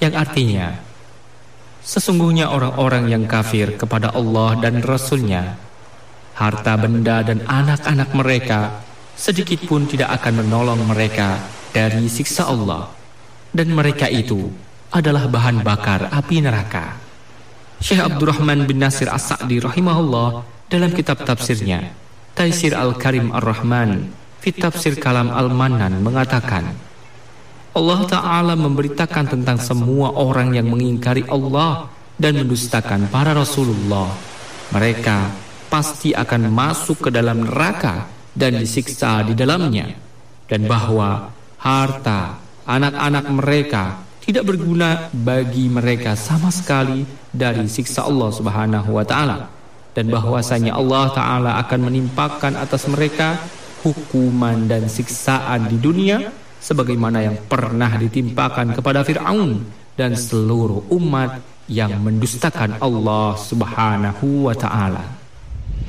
yang artinya, sesungguhnya orang-orang yang kafir kepada Allah dan Rasul-Nya, harta benda dan anak-anak mereka sedikit pun tidak akan menolong mereka dari siksa Allah, dan mereka itu adalah bahan bakar api neraka. Syekh Abdurrahman bin Nasir As-Sa'di rahimahullah dalam kitab tafsirnya Taisir Al-Karim Ar-Rahman fi Tafsir Kalam Al-Mannan mengatakan, Allah Ta'ala memberitakan tentang semua orang yang mengingkari Allah dan mendustakan para Rasulullah. Mereka pasti akan masuk ke dalam neraka dan disiksa di dalamnya, dan bahwa harta anak-anak mereka tidak berguna bagi mereka sama sekali dari siksa Allah Subhanahu wa Ta'ala, dan bahwasanya Allah Ta'ala akan menimpakan atas mereka hukuman dan siksaan di dunia sebagaimana yang pernah ditimpakan kepada Fir'aun dan seluruh umat yang mendustakan Allah Subhanahu wa Ta'ala.